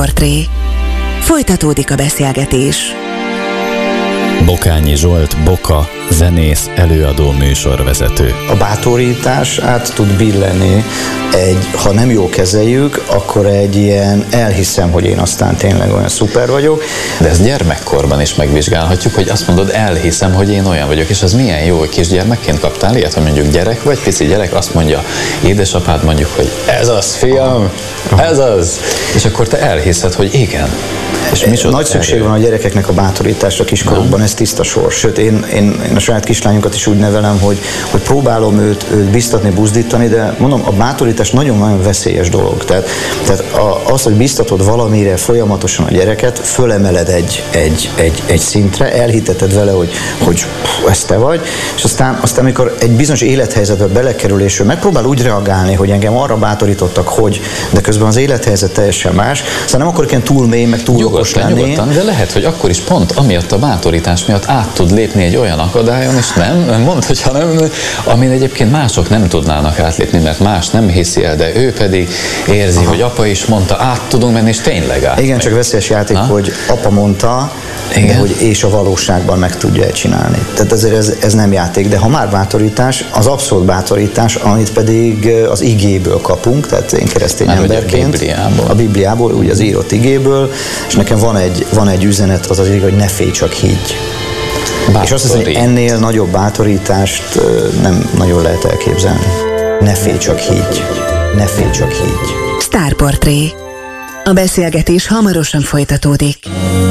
Sztárportré. Folytatódik a beszélgetés. Bokányi Zsolt, Boka, zenész, előadó, műsorvezető. A bátorítás át tud billenni ha nem jól kezeljük, akkor egy ilyen elhiszem, hogy én aztán tényleg olyan szuper vagyok. De ezt gyermekkorban is megvizsgálhatjuk, hogy azt mondod, elhiszem, hogy én olyan vagyok, és az milyen jó, hogy kisgyermekként kaptál ilyet, hogy mondjuk gyerek vagy, pici gyerek, azt mondja édesapád mondjuk, hogy ez az, fiam, ez az, és akkor te elhiszed, hogy igen. És nagy szükség van a gyerekeknek a bátorításra kiskorukban, ez tiszta sors. Sőt, én a saját kislányunkat is úgy nevelem, hogy próbálom őt biztatni, buzdítani, de mondom, a bátorítás nagyon-nagyon veszélyes dolog. Tehát az, hogy biztatod valamire folyamatosan a gyereket, fölemeled egy szintre, elhiteted vele, hogy ez te vagy, és aztán amikor egy bizonyos élethelyzetbe belekerül, és ő megpróbál úgy reagálni, hogy engem arra bátorítottak, hogy, de közben az élethelyzet teljesen más, aztán nem akarok ilyen túl mély, meg túl okos lenni. Nyugodtan, de lehet, hogy akkor is pont amiatt a bátorítás miatt át tud lépni egy olyan akadályon, és nem mondd, hogyha nem, amin egyébként mások nem tudnának átlépni, mert más nem hiszi el, de ő pedig érzi, hogy apa is mondta, át tudunk menni, és tényleg át. Igen, csak veszélyes játék, hogy apa mondta, de hogy és a valóságban meg tudja csinálni. Tehát ezért ez nem játék, de ha már bátorítás, az abszolút bátorítás, amit pedig az igéből kapunk, tehát én keresztény emberként. A Bibliából, ugye az írott igéből, és nekem van egy üzenet, az ige, hogy ne félj, csak higgy. És azt hiszem, hogy ennél nagyobb bátorítást nem nagyon lehet elképzelni. Ne félj, csak higgy. Ne félj, csak higgy. Sztárportré. A beszélgetés hamarosan folytatódik.